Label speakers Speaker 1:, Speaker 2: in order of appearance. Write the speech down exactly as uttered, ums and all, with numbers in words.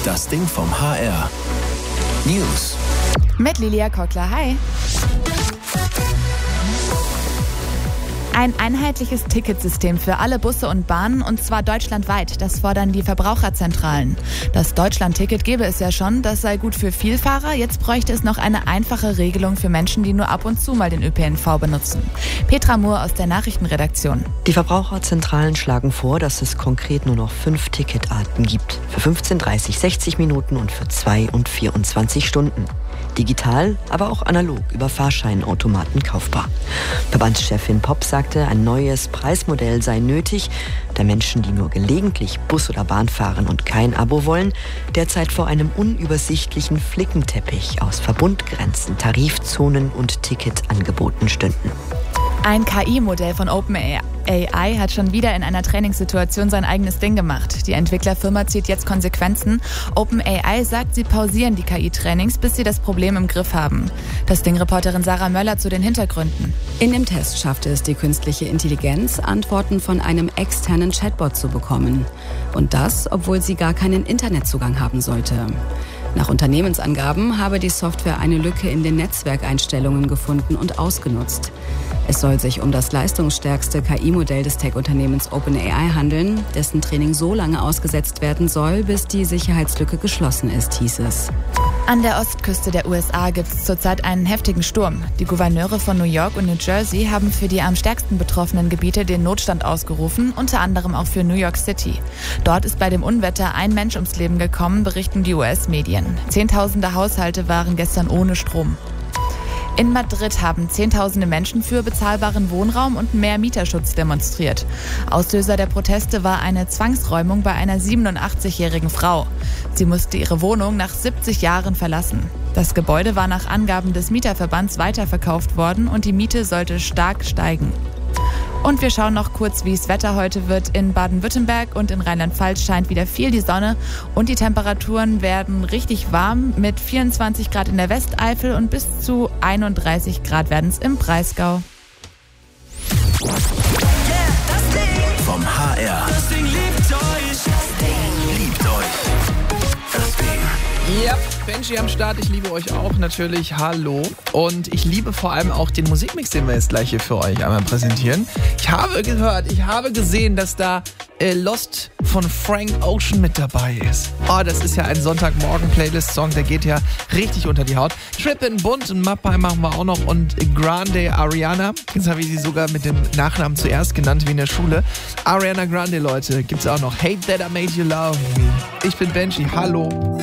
Speaker 1: Das Ding vom H R. News.
Speaker 2: Mit Lilia Kockler. Hi. Ein einheitliches Ticketsystem für alle Busse und Bahnen, und zwar deutschlandweit. Das fordern die Verbraucherzentralen. Das Deutschland-Ticket gäbe es ja schon, das sei gut für Vielfahrer. Jetzt bräuchte es noch eine einfache Regelung für Menschen, die nur ab und zu mal den Ö P N V benutzen. Petra Mohr aus der Nachrichtenredaktion.
Speaker 3: Die Verbraucherzentralen schlagen vor, dass es konkret nur noch fünf Ticketarten gibt. Für fünfzehn, dreißig, sechzig Minuten und für zwei und vierundzwanzig Stunden. Digital, aber auch analog über Fahrscheinautomaten kaufbar. Verbandschefin Popp sagte, ein neues Preismodell sei nötig, da Menschen, die nur gelegentlich Bus oder Bahn fahren und kein Abo wollen, derzeit vor einem unübersichtlichen Flickenteppich aus Verbundgrenzen, Tarifzonen und Ticketangeboten stünden.
Speaker 2: Ein K I-Modell von OpenAI hat schon wieder in einer Trainingssituation sein eigenes Ding gemacht. Die Entwicklerfirma zieht jetzt Konsequenzen. OpenAI sagt, sie pausieren die K I-Trainings, bis sie das Problem im Griff haben. Das Ding-Reporterin Sarah Möller zu den Hintergründen.
Speaker 4: In dem Test schaffte es die künstliche Intelligenz, Antworten von einem externen Chatbot zu bekommen. Und das, obwohl sie gar keinen Internetzugang haben sollte. Nach Unternehmensangaben habe die Software eine Lücke in den Netzwerkeinstellungen gefunden und ausgenutzt. Es soll sich um das leistungsstärkste K I-Modell des Tech-Unternehmens OpenAI handeln, dessen Training so lange ausgesetzt werden soll, bis die Sicherheitslücke geschlossen ist, hieß es.
Speaker 2: An der Ostküste der U S A gibt es zurzeit einen heftigen Sturm. Die Gouverneure von New York und New Jersey haben für die am stärksten betroffenen Gebiete den Notstand ausgerufen, unter anderem auch für New York City. Dort ist bei dem Unwetter ein Mensch ums Leben gekommen, berichten die U S-Medien. Zehntausende Haushalte waren gestern ohne Strom. In Madrid haben Zehntausende Menschen für bezahlbaren Wohnraum und mehr Mieterschutz demonstriert. Auslöser der Proteste war eine Zwangsräumung bei einer siebenundachtzigjährigen Frau. Sie musste ihre Wohnung nach siebzig Jahren verlassen. Das Gebäude war nach Angaben des Mieterverbands weiterverkauft worden und die Miete sollte stark steigen. Und wir schauen noch kurz, wie es Wetter heute wird. In Baden-Württemberg und in Rheinland-Pfalz scheint wieder viel die Sonne und die Temperaturen werden richtig warm mit vierundzwanzig Grad in der Westeifel und bis zu einunddreißig Grad werden es im Breisgau.
Speaker 1: Vom H R. Das Ding liebt euch. Das Ding liebt euch. Das Ding.
Speaker 5: Ja, Benji am Start, ich liebe euch auch natürlich, hallo. Und ich liebe vor allem auch den Musikmix, den wir jetzt gleich hier für euch einmal präsentieren. Ich habe gehört, ich habe gesehen, dass da äh, Lost von Frank Ocean mit dabei ist. Oh, das ist ja ein Sonntagmorgen-Playlist-Song, der geht ja richtig unter die Haut. Trippin' Bunt und Mappai machen wir auch noch und Grande Ariana. Jetzt habe ich sie sogar mit dem Nachnamen zuerst genannt, wie in der Schule. Ariana Grande, Leute, gibt's auch noch. Hate That I Made You Love Me. Ich bin Benji, hallo.